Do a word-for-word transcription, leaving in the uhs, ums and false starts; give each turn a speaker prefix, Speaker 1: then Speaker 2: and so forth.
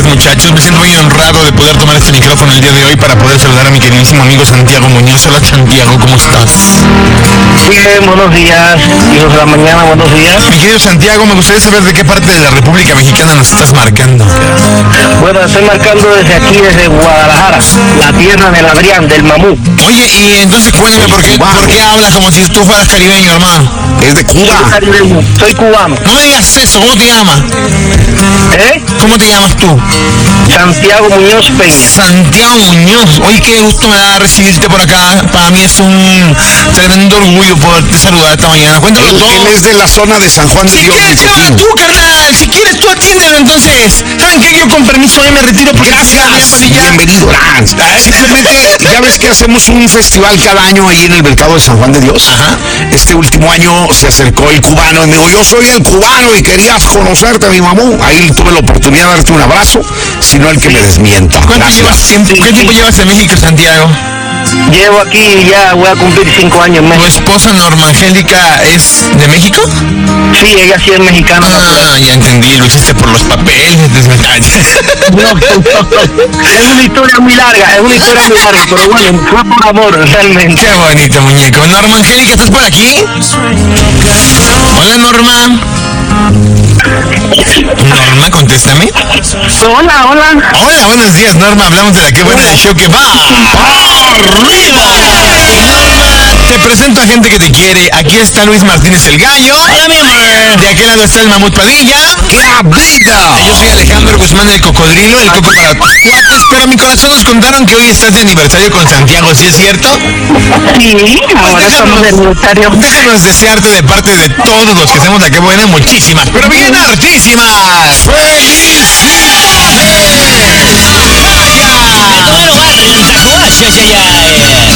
Speaker 1: muchachos? Me siento muy honrado de poder tomar este micrófono el día de hoy para poder saludar a mi queridísimo amigo Santiago Muñoz. Hola Santiago, ¿cómo estás?
Speaker 2: Bien, buenos días, hijos de la mañana, buenos días.
Speaker 1: Mi querido Santiago, me gustaría saber de qué parte de la República Mexicana nos estás marcando.
Speaker 2: Bueno, estoy marcando desde aquí, desde Guadalajara, la tierra del Adrián, del Mamú.
Speaker 1: Oye, y entonces cuéntame, ¿por qué, ¿por qué hablas como si tú fueras caribeño, hermano?
Speaker 3: Es de Cuba.
Speaker 2: Soy caribeño, soy cubano.
Speaker 1: No me digas eso, ¿cómo te llamas?
Speaker 2: ¿Eh?
Speaker 1: ¿Cómo te llamas tú?
Speaker 2: Santiago Muñoz Peña.
Speaker 1: Santiago Muñoz. Oye, qué gusto me da recibirte por acá. Para mí es un tremendo orgullo poderte saludar esta mañana. Cuéntame
Speaker 3: Él,
Speaker 1: todo.
Speaker 3: él es de la zona de San Juan de
Speaker 1: Si
Speaker 3: Dios,
Speaker 1: quieres que habla
Speaker 3: Michoacán.
Speaker 1: tú, carnal. Si quieres tú atiéndelo, entonces. ¿Saben qué? Yo con permiso ya me retiro porque...
Speaker 3: Gracias, bienvenido. Ah, Simplemente, ya ves que hacemos un festival cada año ahí en el mercado de San Juan de Dios.
Speaker 1: Ajá.
Speaker 3: Este último año se acercó el cubano y me dijo, yo soy el cubano y querías conocerte, mi mamú. Ahí tuve la oportunidad de darte un abrazo, sino el que me desmienta.
Speaker 1: ¿Cuánto llevas, tiempo, ¿Qué tiempo llevas en México, Santiago?
Speaker 2: Llevo aquí ya, voy a cumplir cinco años en
Speaker 1: ¿Tu
Speaker 2: México.
Speaker 1: esposa Norma Angélica es de México?
Speaker 2: Sí, ella sí es mexicana.
Speaker 1: Ah, ya entendí, lo hiciste por los papeles.
Speaker 2: No, no, no. Es una historia muy larga, es una historia muy larga, pero bueno, fue por amor, realmente.
Speaker 1: Qué bonito, muñeco. Norma Angélica, ¿estás por aquí? Hola, Norma. Norma, contéstame.
Speaker 2: Hola, hola.
Speaker 1: Hola, buenos días, Norma. Hablamos de la que buena del show que va arriba. Norma, te presento a gente que te quiere. Aquí está Luis Martínez el Gallo. Hola, mi amor. De aquel lado está el Mamut Padilla.
Speaker 3: ¡Qué vida!
Speaker 1: Yo soy Alejandro Guzmán, el Cocodrilo, el Coco para tus cuates. Pero mi corazón nos contaron que hoy estás de aniversario con Santiago, ¿sí es cierto?
Speaker 2: Sí, ahora estamos de aniversario.
Speaker 1: Déjanos desearte de parte de todos los que hacemos la que buena muchísimas, pero bien hartísimas. ¡Felicidades!
Speaker 4: Todos los barrios, el tatuaje allá,